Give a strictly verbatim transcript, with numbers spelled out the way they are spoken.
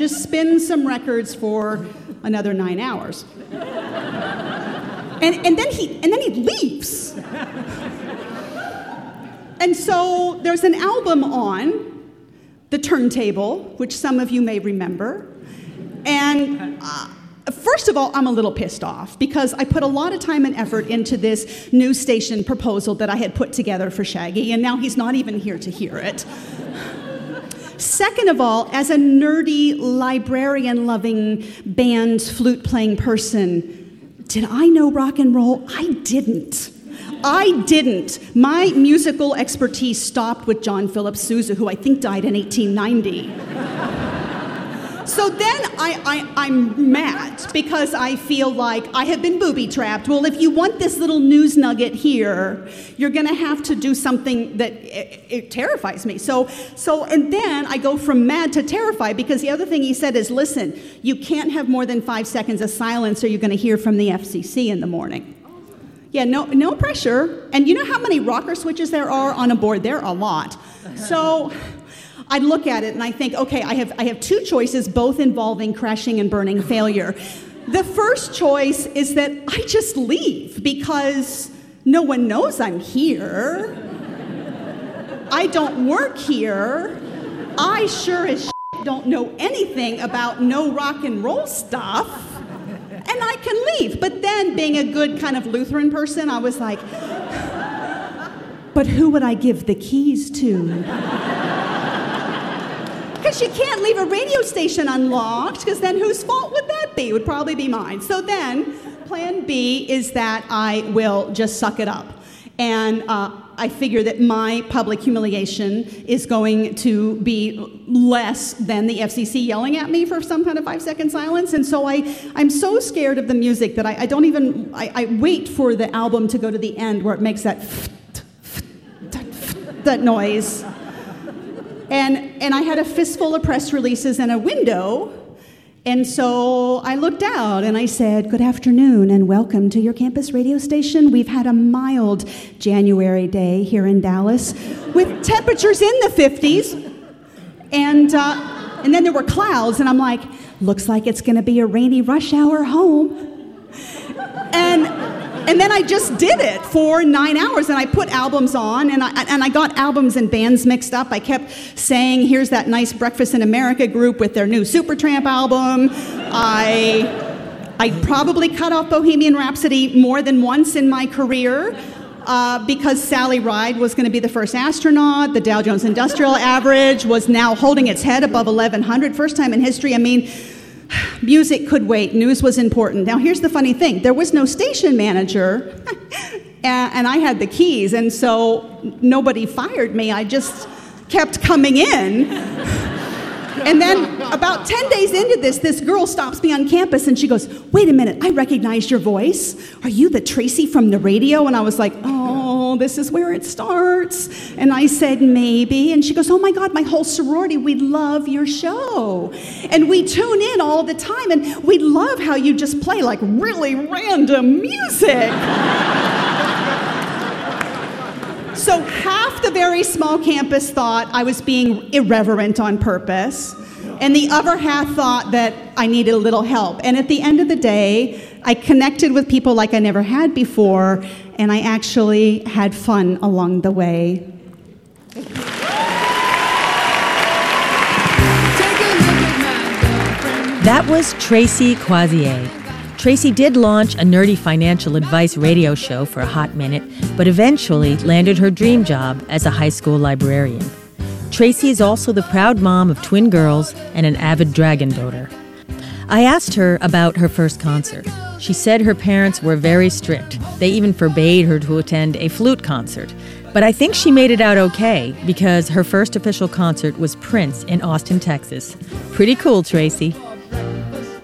just spin some records for another nine hours. And, and then he and then he leaves. And so there's an album on the turntable, which some of you may remember. And uh, first of all, I'm a little pissed off because I put a lot of time and effort into this news station proposal that I had put together for Shaggy, and now he's not even here to hear it. Second of all, as a nerdy, librarian-loving, band, flute-playing person, did I know rock and roll? I didn't. I didn't. My musical expertise stopped with John Philip Sousa, who I think died in eighteen ninety. So then I, I, I'm mad because I feel like I have been booby-trapped. Well, if you want this little news nugget here, you're going to have to do something that it, it terrifies me. So, so, and then I go from mad to terrified because the other thing he said is, listen, you can't have more than five seconds of silence or you're going to hear from the F C C in the morning. Yeah, no, no pressure. And you know how many rocker switches there are on a board? There are a lot. So I look at it and I think, okay, I have I have two choices, both involving crashing and burning failure. The first choice is that I just leave because no one knows I'm here. I don't work here. I sure as shit don't know anything about no rock and roll stuff. And I can leave. But then, being a good kind of Lutheran person, I was like, but who would I give the keys to? Because you can't leave a radio station unlocked, because then whose fault would that be? It would probably be mine. So then, plan B is that I will just suck it up. And uh, I figure that my public humiliation is going to be less than the F C C yelling at me for some kind of five-second silence. And so I, I'm so scared of the music that I, I don't even, I, I wait for the album to go to the end where it makes that that noise. And, and I had a fistful of press releases and a window. And so I looked out and I said, good afternoon and welcome to your campus radio station. We've had a mild January day here in Dallas with temperatures in the fifties. And, uh, and then there were clouds and I'm like, looks like it's going to be a rainy rush hour home. And, and then I just did it for nine hours and I put albums on and I, and I got albums and bands mixed up. I kept saying, here's that nice Breakfast in America group with their new Supertramp album. I, I probably cut off Bohemian Rhapsody more than once in my career uh, because Sally Ride was going to be the first astronaut. The Dow Jones Industrial Average was now holding its head above eleven hundred. First time in history. I mean, music could wait. News was important. Now, here's the funny thing. There was no station manager, and I had the keys, and so nobody fired me. I just kept coming in. And then about ten days into this, this girl stops me on campus, and she goes, wait a minute, I recognize your voice. Are you the Tracy from the radio? And I was like, oh, this is where it starts. And I said, maybe. And she goes, oh my God, my whole sorority, we love your show. And we tune in all the time, and we love how you just play like really random music. So half the very small campus thought I was being irreverent on purpose, and the other half thought that I needed a little help. And at the end of the day, I connected with people like I never had before, and I actually had fun along the way. That was Tracy Crozier. Tracy did launch a nerdy financial advice radio show for a hot minute, but eventually landed her dream job as a high school librarian. Tracy is also the proud mom of twin girls and an avid dragon boater. I asked her about her first concert. She said her parents were very strict. They even forbade her to attend a flute concert. But I think she made it out okay, because her first official concert was Prince in Austin, Texas. Pretty cool, Tracy.